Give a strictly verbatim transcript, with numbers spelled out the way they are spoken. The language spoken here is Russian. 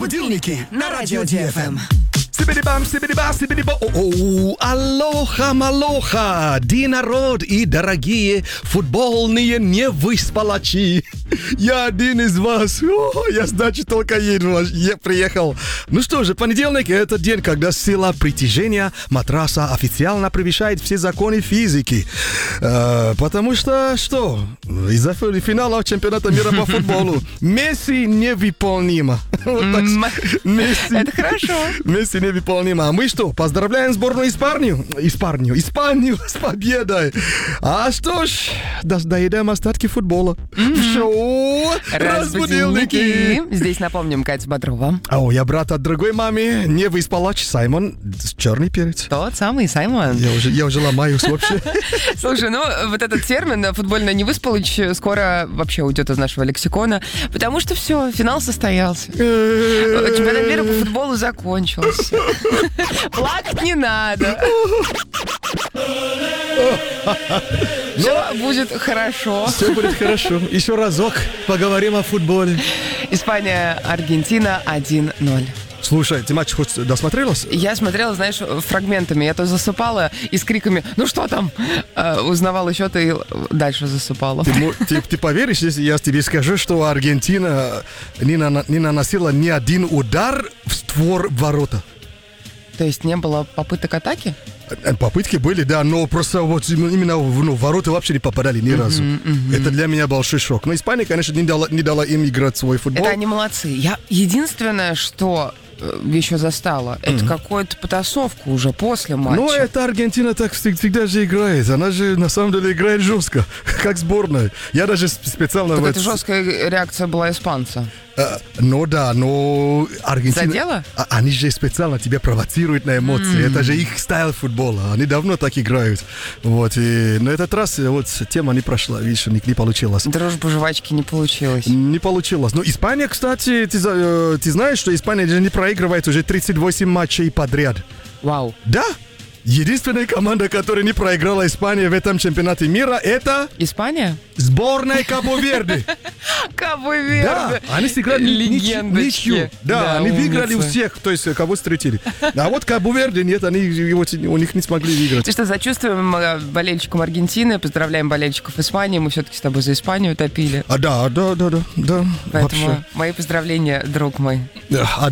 Будильники на радио Ди Эф Эм. Сибири-бам, сибири-ба, сибири-ба. О-о, алоха, малоха, ди народ и дорогие футбольные невыспалачи. Я один из вас. О, я, значит, только еду, я приехал. Ну что же, понедельник — это день, когда сила притяжения матраса официально превышает все законы физики. Э, потому что, что? Из-за финала чемпионата мира по футболу Месси невыполнимо. Вот так. Месси. Это хорошо. Месси невыполнимо. А мы что, поздравляем сборную Испанию? Испанию. Испанию с победой. А что ж, до- доедаем остатки футбола. В шоу «Разбудилники». Здесь напомним, Катя Бодрова. О, я брат от другой мамы, не выспалач, Саймон, черный перец. Тот самый Саймон. Я уже, я уже ломаюсь вообще. Слушай, ну вот этот термин футбольно невыспалыч скоро вообще уйдет из нашего лексикона, потому что все, финал состоялся. Чемпионат мира по футболу закончился. Плакать не надо. Все будет хорошо. Все будет хорошо. Еще разок поговорим о футболе. Испания, Аргентина один ноль. Слушай, ты матч хоть досмотрелась? Я смотрела, знаешь, фрагментами. Я то засыпала и с криками «Ну что там?» э, узнавала счет и дальше засыпала. Ты, мо- ты- ты поверишь, если я тебе скажу, что Аргентина не, нана- не наносила ни один удар в створ ворота? То есть не было попыток атаки? Э, Попытки были, да, но просто вот именно в ну, ворота вообще не попадали ни разу. Это для меня большой шок. Но Испания, конечно, не дала, не дала им играть свой футбол. Это они молодцы. Я единственное, что э, еще застала, это какую-то потасовку уже после матча. Ну, это Аргентина так всег- всегда же играет. Она же на самом деле играет жестко, как сборная. Я даже сп- специально... Так вот это с- жесткая реакция была испанца. э, ну да, но Аргентина... Задело? А- Они же специально тебя провоцируют на эмоции. Это же их стайл футбола. Они давно так играют. Вот. И на этот раз э, вот тема не прошла. Видишь, не, не получилось. Дружба жвачки не получилось. Не получилось. Но Испания, кстати, ты, за- э, ты знаешь, что Испания же не проигрывает уже тридцать восемь матчей подряд. Вау. Да? Единственная команда, которая не проиграла Испании в этом чемпионате мира, это Испания? сборная Кабо-Верде. Кабо-Верде. Да, они сыграли ни- ни- Легендочки. ничью. Да, они выиграли у умницы. всех, то есть кого встретили. А вот Кабо-Верде нет, они его- у них не смогли выиграть. Ты что, сочувствуем э, болельщикам Аргентины, поздравляем болельщиков Испании. Мы все-таки с тобой за Испанию топили. А да, да, да, да, да. Поэтому Вообще. мои поздравления, друг мой. А